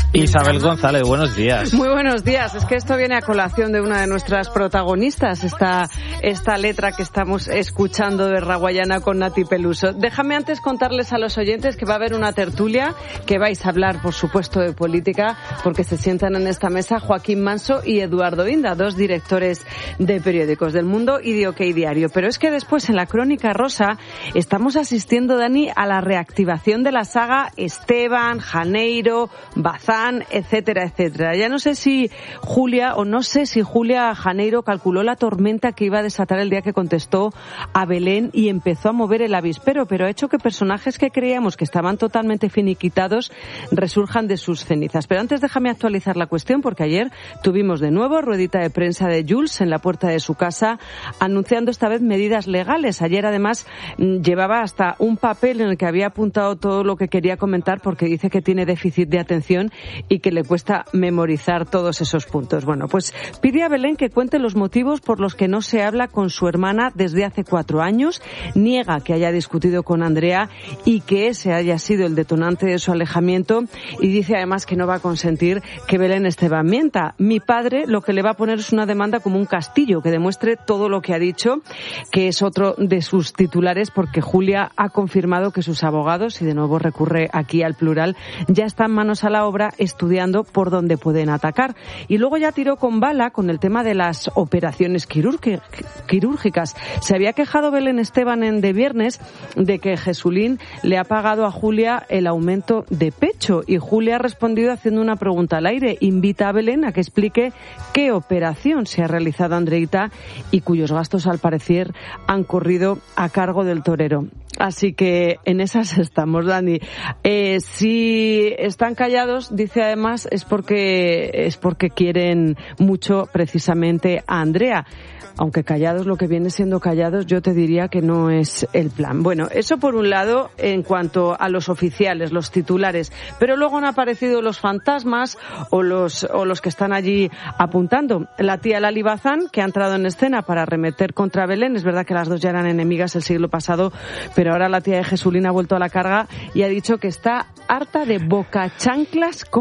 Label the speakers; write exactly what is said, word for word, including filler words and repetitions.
Speaker 1: Isabel González, buenos días.
Speaker 2: Muy buenos días. Es que esto viene a colación de una de nuestras protagonistas, esta, esta letra que estamos escuchando de Raguayana con Nati Peluso. Déjame antes contarles a los oyentes que va a haber una tertulia, que vais a hablar, por supuesto, de política, porque se sientan en esta mesa Joaquín Manso y Eduardo Inda, dos directores de periódicos del Mundo y de OK Diario. Pero es que después, en la Crónica Rosa, estamos asistiendo, Dani, a la reactivación de la saga Esteban, Janeiro, Bazán, etcétera, etcétera. Ya no sé si Julia, o no sé si Julia Janeiro calculó la tormenta que iba a desatar el día que contestó a Belén y empezó a mover el avispero, pero ha hecho que personajes que creíamos que estaban totalmente finiquitados resurjan de sus cenizas. Pero antes déjame actualizar la cuestión, porque ayer tuvimos de nuevo ruedita de prensa de Jules en la puerta de su casa, anunciando esta vez medidas legales. Ayer, además, llevaba hasta un papel en el que había apuntado todo lo que quería comentar, porque dice que tiene déficit de atención y que le cuesta memorizar todos esos puntos. Bueno, pues pide a Belén que cuente los motivos por los que no se habla con su hermana desde hace cuatro años, niega que haya discutido con Andrea y que ese haya sido el detonante de su alejamiento, y dice además que no va a consentir que Belén Esteban mienta. Mi padre lo que le va a poner es una demanda como un castillo que demuestre todo lo que ha dicho, que es otro de sus titulares, porque Julia ha confirmado que sus abogados, y de nuevo recurre aquí al plural, ya están manos a la obra estudiando por dónde pueden atacar. Y luego ya tiró con bala con el tema de las operaciones quirúrgicas. Se había quejado Belén Esteban en De Viernes de que Jesulín le ha pagado a Julia el aumento de pecho, y Julia ha respondido haciendo una pregunta al aire. Invita a Belén a que explique qué operación se ha realizado Andreita y cuyos gastos, al parecer, han corrido a cargo del torero. Así que en esas estamos, Dani. Eh, si están callados, dice además, es porque es porque quieren mucho precisamente a Andrea. Aunque callados, lo que viene siendo callados, yo te diría que no es el plan. Bueno, eso por un lado en cuanto a los oficiales, los titulares. Pero luego han aparecido los fantasmas o los o los que están allí apuntando. La tía Lali Bazán, que ha entrado en escena para arremeter contra Belén. Es verdad que las dos ya eran enemigas el siglo pasado, pero ahora la tía de Jesulín ha vuelto a la carga y ha dicho que está harta de bocachanclas con